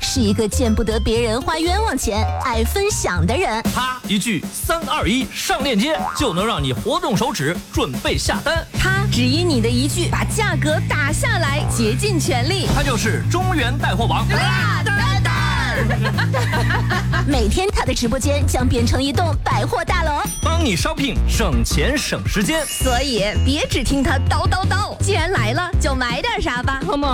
是一个见不得别人花冤枉钱、爱分享的人。 他一句3、2、1上链接，就能让你活动手指准备下单。 他只因你的一句把价格打下来，竭尽全力。 他就是中原带货王辣蛋蛋。 每天他的直播间将变成一栋百货大楼， 帮你 shopping 省钱省时间。 所以别只听他叨叨叨，既然来了，就买点啥吧，好吗？